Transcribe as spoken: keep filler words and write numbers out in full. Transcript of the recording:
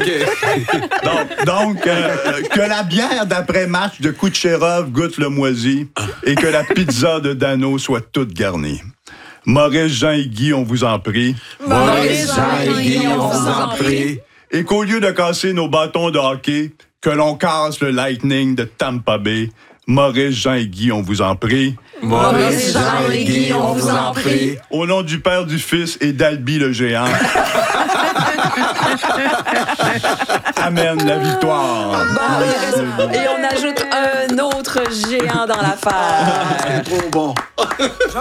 Donc, donc euh, que la bière d'après-match de Kucherov goûte le moisi et que la pizza de Dano soit toute garnie. Maurice, Jean et Guy, on vous en prie. Maurice, Jean et Guy, on vous en prie. Et qu'au lieu de casser nos bâtons de hockey, que l'on casse le Lightning de Tampa Bay. Maurice, Jean et Guy, on vous en prie. Maurice, Jean et Guy, on vous en prie. Au nom du Père, du Fils et d'Albi le géant. Amen, la victoire. Bon, et on ajoute un autre géant dans l'affaire. Trop bon.